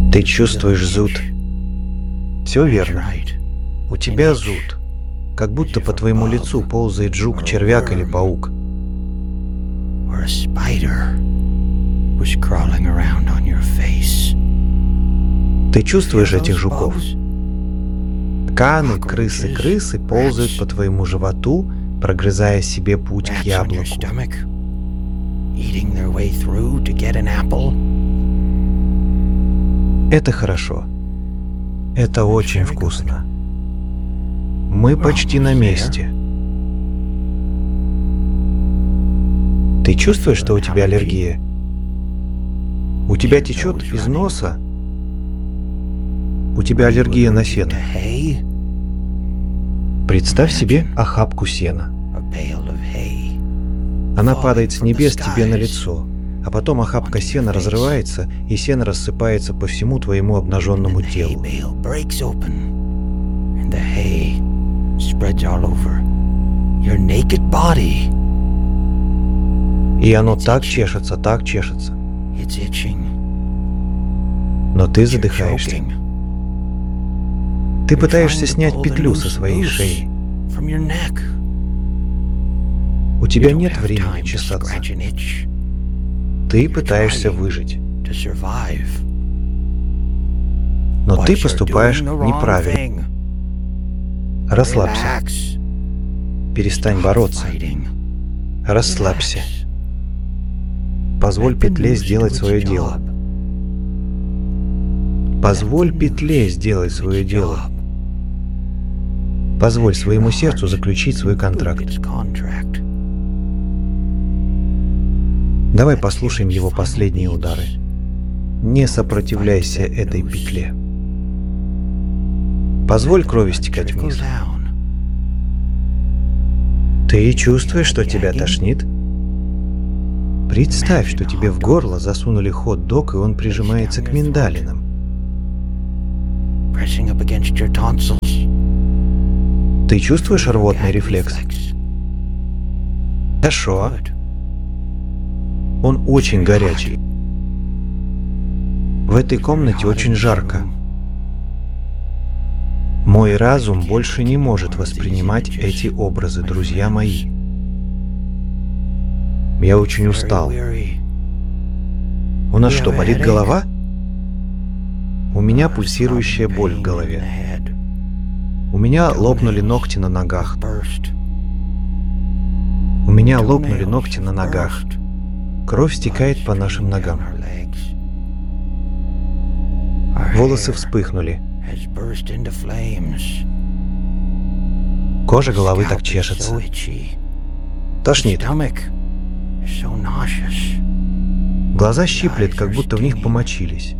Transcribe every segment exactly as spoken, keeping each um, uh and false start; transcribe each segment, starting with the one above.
Ты чувствуешь зуд. Все верно. У тебя зуд. Как будто по твоему лицу ползает жук, червяк или паук. Ты чувствуешь этих жуков? Каны, крысы, крысы ползают по твоему животу, прогрызая себе путь к яблоку. Это хорошо. Это очень вкусно. Мы почти на месте. Ты чувствуешь, что у тебя аллергия? У тебя течет из носа? У тебя аллергия на сено. Представь себе охапку сена. Она падает с небес тебе на лицо, а потом охапка сена разрывается, и сено рассыпается по всему твоему обнаженному телу. И оно так чешется, так чешется. Но ты задыхаешься. Ты пытаешься снять петлю со своей шеи. У тебя нет времени чесаться. Ты пытаешься выжить. Но ты поступаешь неправильно. Расслабься. Перестань бороться. Расслабься. Позволь петле сделать свое дело. Позволь петле сделать свое дело. Позволь своему сердцу заключить свой контракт. Давай послушаем его последние удары. Не сопротивляйся этой петле. Позволь крови стекать вниз. Ты чувствуешь, что тебя тошнит? Представь, что тебе в горло засунули хот-дог, и он прижимается к миндалинам. Ты чувствуешь рвотный рефлекс? Хорошо. Он очень горячий. В этой комнате очень жарко. Мой разум больше не может воспринимать эти образы, друзья мои. Я очень устал. У нас что, болит голова? У меня пульсирующая боль в голове. У меня лопнули ногти на ногах. У меня лопнули ногти на ногах. Кровь стекает по нашим ногам. Волосы вспыхнули. Кожа головы так чешется. Тошнит. Глаза щиплет, как будто в них помочились.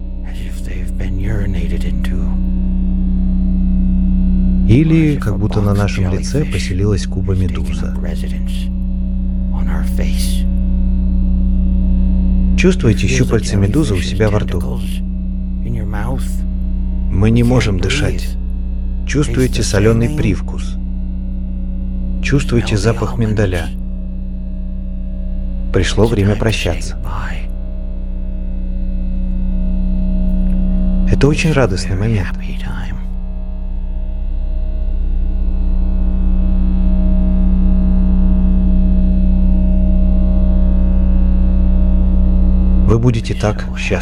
Или как будто на нашем лице поселилась куба-медуза. Чувствуете щупальца медузы у себя во рту? Мы не можем дышать. Чувствуете соленый привкус. Чувствуете запах миндаля. Пришло время прощаться. Это очень радостный момент. Вы будете так счастливы.